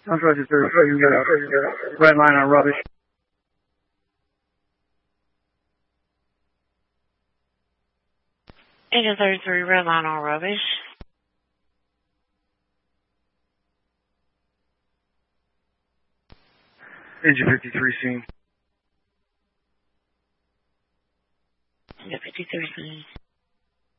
Southwest 34, you can get a red line on rubbish. Engine 33, red line on rubbish. Engine 53 scene. Engine 53 scene.